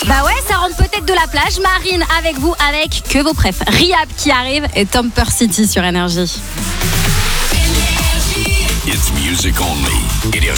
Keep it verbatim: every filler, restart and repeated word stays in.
Bah ouais, ça rentre peut-être de la plage. Marine avec vous, avec que vos préf. Rihab qui arrive et Tom City sur Énergie. It's music only. Énergie.